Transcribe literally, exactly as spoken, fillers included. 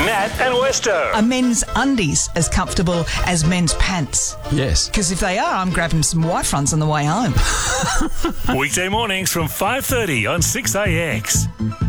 Nat and Westo. Are men's undies as comfortable as men's pants? Yes. Because if they are, I'm grabbing some white fronts on the way home. Weekday mornings from five thirty on six A X.